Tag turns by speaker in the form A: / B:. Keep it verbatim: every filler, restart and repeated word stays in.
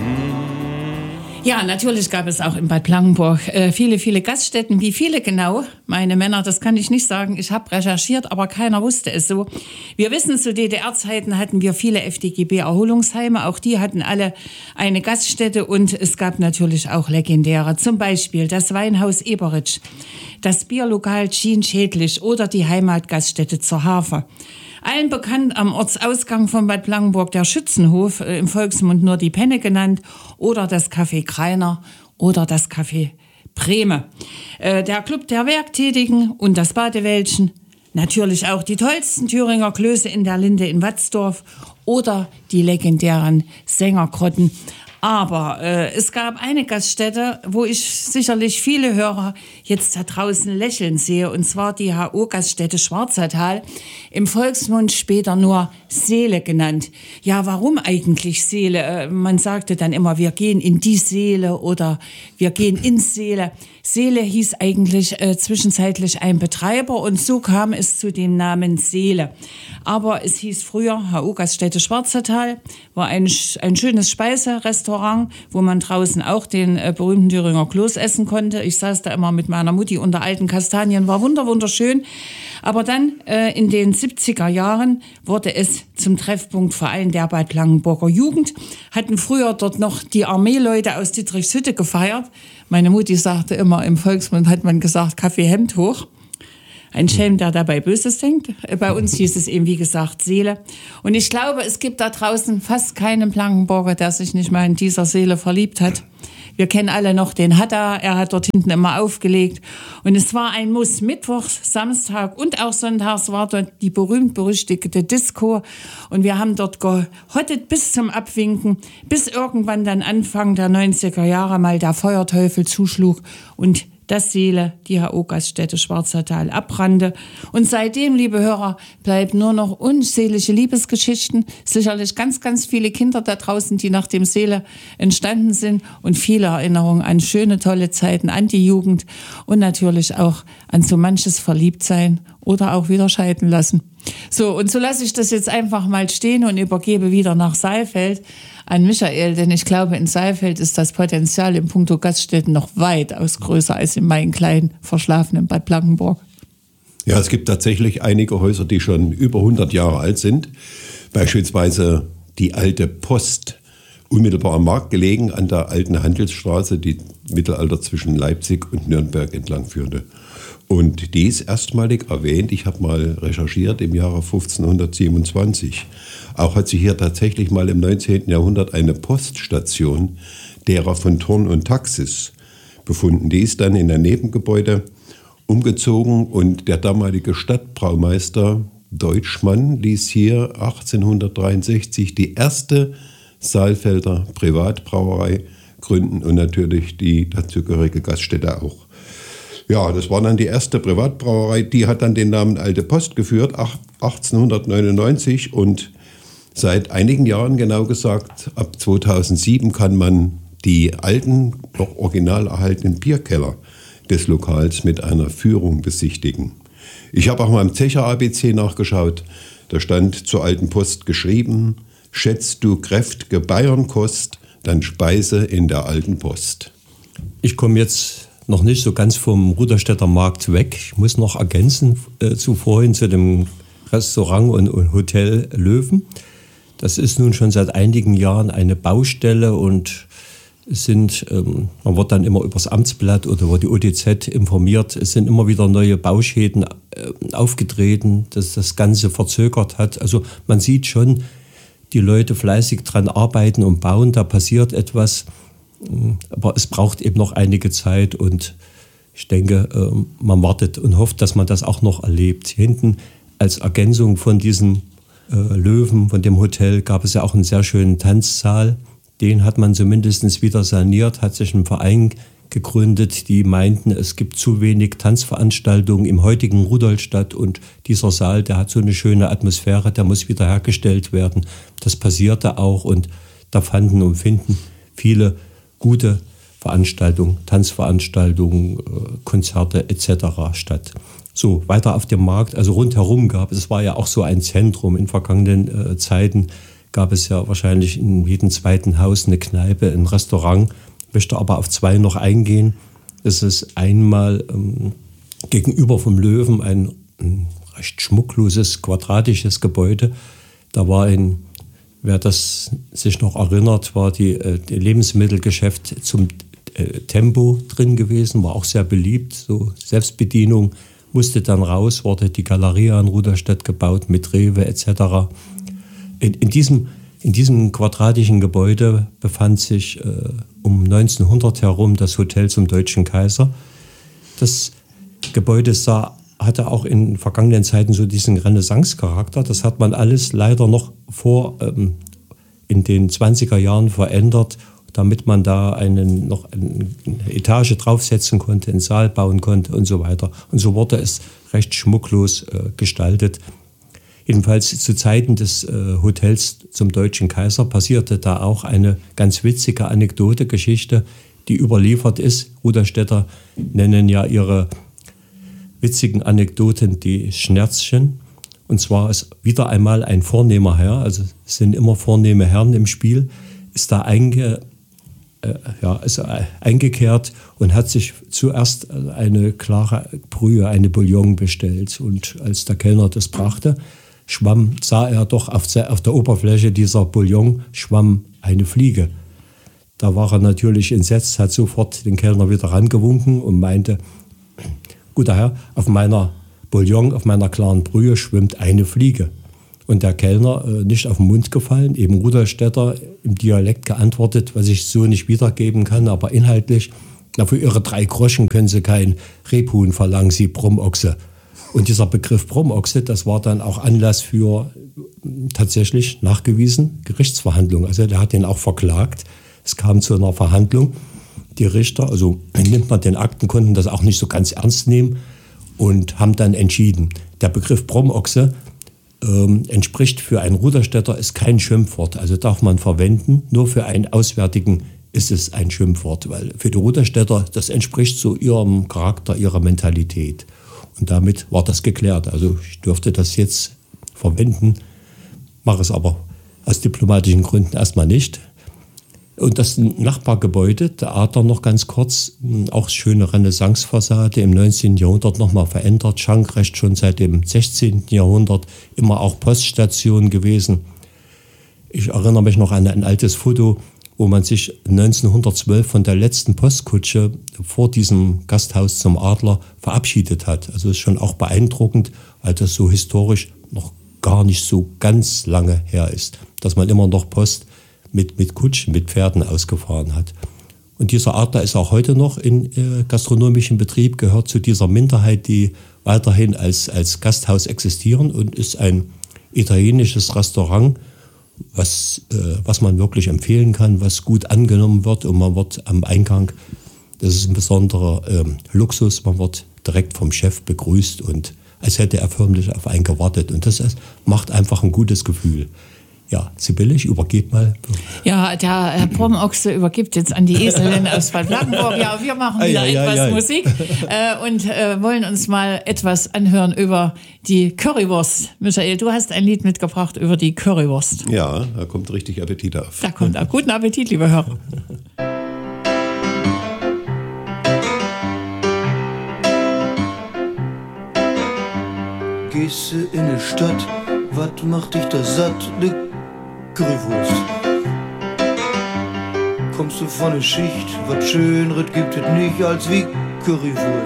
A: Ja, natürlich gab es auch in Bad Blankenburg äh, viele, viele Gaststätten. Wie viele genau? Meine Männer, das kann ich nicht sagen. Ich habe recherchiert, aber keiner wusste es so. Wir wissen, zu D D R-Zeiten hatten wir viele F D G B-Erholungsheime. Auch die hatten alle eine Gaststätte und es gab natürlich auch legendäre. Zum Beispiel das Weinhaus Eberitsch, das Bierlokal Schien Schädlich oder die Heimatgaststätte zur Hafer. Allen bekannt am Ortsausgang von Bad Blankenburg der Schützenhof, äh, im Volksmund nur die Penne genannt, oder das Café Greiner oder das Café Breme. Äh, der Club der Werktätigen und das Badewäldchen, natürlich auch die tollsten Thüringer Klöße in der Linde in Watzdorf oder die legendären Sängergrotten. Aber äh, es gab eine Gaststätte, wo ich sicherlich viele Hörer jetzt da draußen lächeln sehe, und zwar die H O-Gaststätte Schwarzertal, im Volksmund später nur Seele genannt. Ja, warum eigentlich Seele? Äh, man sagte dann immer, wir gehen in die Seele oder wir gehen ins Seele. Seele hieß eigentlich äh, zwischenzeitlich ein Betreiber und so kam es zu dem Namen Seele. Aber es hieß früher H O-Gaststätte Schwarzertal, war ein, ein schönes Speiserestaurant, wo man draußen auch den äh, berühmten Thüringer Kloß essen konnte. Ich saß da immer mit meiner Mutti unter alten Kastanien, war wunder wunderschön. Aber dann äh, in den siebziger Jahren wurde es zum Treffpunkt vor allem der Bad Blankenburger Jugend. Hatten früher dort noch die Armeeleute aus Dietrichshütte gefeiert. Meine Mutti sagte immer, im Volksmund hat man gesagt, Kaffee Hemd hoch. Ein Schelm, der dabei Böses denkt. Bei uns hieß es eben, wie gesagt, Seele. Und ich glaube, es gibt da draußen fast keinen Blankenburger, der sich nicht mal in dieser Seele verliebt hat. Wir kennen alle noch den Hatta, er hat dort hinten immer aufgelegt. Und es war ein Muss. Mittwochs, Samstag und auch sonntags war dort die berühmt-berüchtigte Disco. Und wir haben dort gehottet bis zum Abwinken, bis irgendwann dann Anfang der neunziger Jahre mal der Feuerteufel zuschlug und das Seele, die H O-Gaststätte Schwarzertal, abbrannte. Und seitdem, liebe Hörer, bleiben nur noch unzählige Liebesgeschichten. Sicherlich ganz, ganz viele Kinder da draußen, die nach dem Seele entstanden sind. Und viele Erinnerungen an schöne, tolle Zeiten, an die Jugend. Und natürlich auch an so manches Verliebtsein oder auch wieder scheiden lassen. So, und so lasse ich das jetzt einfach mal stehen und übergebe wieder nach Saalfeld an Michael, denn ich glaube, in Saalfeld ist das Potenzial im Punkto Gaststätten noch weitaus größer als in meinem kleinen, verschlafenen Bad Blankenburg.
B: Ja, es gibt tatsächlich einige Häuser, die schon über hundert Jahre alt sind. Beispielsweise die alte Post, unmittelbar am Markt gelegen, an der alten Handelsstraße, die Mittelalter zwischen Leipzig und Nürnberg entlang führte. Und die ist erstmalig erwähnt, ich habe mal recherchiert, im Jahre fünfzehnhundertsiebenundzwanzig. Auch hat sich hier tatsächlich mal im neunzehnten Jahrhundert eine Poststation derer von Thorn und Taxis befunden. Die ist dann in ein Nebengebäude umgezogen und der damalige Stadtbraumeister Deutschmann ließ hier achtzehnhundertdreiundsechzig die erste Saalfelder Privatbrauerei gründen und natürlich die dazugehörige Gaststätte auch. Ja, das war dann die erste Privatbrauerei, die hat dann den Namen Alte Post geführt, achtzehnhundertneunundneunzig, und seit einigen Jahren, genau gesagt, ab zweitausendsieben kann man die alten, noch original erhaltenen Bierkeller des Lokals mit einer Führung besichtigen. Ich habe auch mal im Zecher A B C nachgeschaut, da stand zur Alten Post geschrieben: Schätzt du kräft'ge Bayernkost, dann speise in der Alten Post.
C: Ich komme jetzt noch nicht so ganz vom Rudolstädter Markt weg. Ich muss noch ergänzen äh, zu vorhin zu dem Restaurant und, und Hotel Löwen. Das ist nun schon seit einigen Jahren eine Baustelle und es sind, ähm, man wird dann immer übers Amtsblatt oder über die O T Z informiert, es sind immer wieder neue Bauschäden äh, aufgetreten, dass das Ganze verzögert hat. Also man sieht schon, die Leute fleißig dran arbeiten und bauen, da passiert etwas. Aber es braucht eben noch einige Zeit und ich denke, man wartet und hofft, dass man das auch noch erlebt. Hinten als Ergänzung von diesem Löwen, von dem Hotel, gab es ja auch einen sehr schönen Tanzsaal. Den hat man zumindest wieder saniert, hat sich ein Verein gegründet, die meinten, es gibt zu wenig Tanzveranstaltungen im heutigen Rudolstadt und dieser Saal, der hat so eine schöne Atmosphäre, der muss wieder hergestellt werden. Das passierte auch und da fanden und finden viele gute Veranstaltungen, Tanzveranstaltungen, Konzerte et cetera statt. So, weiter auf dem Markt, also rundherum gab es, es war ja auch so ein Zentrum in vergangenen äh, Zeiten, gab es ja wahrscheinlich in jedem zweiten Haus eine Kneipe, ein Restaurant. Ich möchte aber auf zwei noch eingehen. Es ist einmal ähm, gegenüber vom Löwen ein, ein recht schmuckloses, quadratisches Gebäude. Da war ein, wer das sich noch erinnert, war die, äh, die Lebensmittelgeschäft zum äh, Tempo drin gewesen, war auch sehr beliebt, so Selbstbedienung, musste dann raus, wurde die Galeria in Ruderstedt gebaut mit Rewe et cetera. In, in, diesem, in diesem quadratischen Gebäude befand sich äh, um neunzehnhundert herum das Hotel zum Deutschen Kaiser. Das Gebäude sah, hatte auch in vergangenen Zeiten so diesen Renaissance-Charakter. Das hat man alles leider noch vor ähm, in den zwanziger Jahren verändert, damit man da einen, noch eine Etage draufsetzen konnte, einen Saal bauen konnte und so weiter. Und so wurde es recht schmucklos äh, gestaltet. Jedenfalls zu Zeiten des äh, Hotels zum Deutschen Kaiser passierte da auch eine ganz witzige Anekdote, Geschichte, die überliefert ist. Ruderstädter nennen ja ihre witzigen Anekdoten die Schnerzchen. Und zwar ist wieder einmal ein vornehmer Herr, also es sind immer vornehme Herren im Spiel, ist da einge, äh, ja, ist eingekehrt und hat sich zuerst eine klare Brühe, eine Bouillon bestellt. Und als der Kellner das brachte, schwamm, sah er doch auf der, auf der Oberfläche dieser Bouillon schwamm eine Fliege. Da war er natürlich entsetzt, hat sofort den Kellner wieder rangewunken und meinte, guter Herr, auf meiner Bouillon, auf meiner klaren Brühe schwimmt eine Fliege. Und der Kellner, äh, nicht auf den Mund gefallen, eben Ruderstädter im Dialekt geantwortet, was ich so nicht wiedergeben kann, aber inhaltlich, na, für Ihre drei Groschen können Sie kein Rebhuhn verlangen, Sie Brummochse. Und dieser Begriff Brummochse, das war dann auch Anlass für tatsächlich nachgewiesen Gerichtsverhandlungen. Also der hat den auch verklagt. Es kam zu einer Verhandlung. Die Richter, also nimmt man den Akten, konnten das auch nicht so ganz ernst nehmen und haben dann entschieden, der Begriff Brummochse ähm, entspricht für einen Ruderstädter, ist kein Schimpfwort, also darf man verwenden, nur für einen Auswärtigen ist es ein Schimpfwort, weil für die Ruderstädter, das entspricht so ihrem Charakter, ihrer Mentalität. Und damit war das geklärt. Also ich dürfte das jetzt verwenden, mache es aber aus diplomatischen Gründen erstmal nicht. Und das Nachbargebäude, der Adler noch ganz kurz, auch schöne Renaissance-Fassade, im neunzehnten Jahrhundert nochmal verändert, Schankrecht schon seit dem sechzehnten Jahrhundert, immer auch Poststation gewesen. Ich erinnere mich noch an ein altes Foto, wo man sich neunzehnhundertzwölf von der letzten Postkutsche vor diesem Gasthaus zum Adler verabschiedet hat. Also ist schon auch beeindruckend, weil das so historisch noch gar nicht so ganz lange her ist, dass man immer noch Post mit, mit Kutschen, mit Pferden ausgefahren hat. Und dieser Adler ist auch heute noch in äh, gastronomischem Betrieb, gehört zu dieser Minderheit, die weiterhin als, als Gasthaus existieren und ist ein italienisches Restaurant, was, äh, was man wirklich empfehlen kann, was gut angenommen wird und man wird am Eingang, das ist ein besonderer äh, Luxus, man wird direkt vom Chef begrüßt und als hätte er förmlich auf einen gewartet und das ist, macht einfach ein gutes Gefühl. Ja, Sibylle, ich übergebe mal.
A: Ja, der Herr Brummochse übergibt jetzt an die Eselin aus Bad Blankenburg. Ja, wir machen wieder
C: ei, ei,
A: etwas
C: ei, ei.
A: Musik äh, und äh, wollen uns mal etwas anhören über die Currywurst. Michael, du hast ein Lied mitgebracht über die Currywurst.
B: Ja, da kommt richtig Appetit auf.
A: Da kommt auch guten Appetit, liebe Hörer.
D: Gehst du in die Stadt, was macht dich da satt? Ne Currywurst. Kommst du von der Schicht, was Schöneres gibt es nicht als wie Currywurst.